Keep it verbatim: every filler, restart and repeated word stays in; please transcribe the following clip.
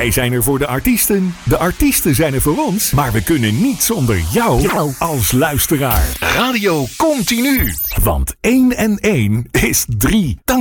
Wij zijn er voor de artiesten, de artiesten zijn er voor ons, maar we kunnen niet zonder jou als luisteraar. Radio Continu, want één en één is drie.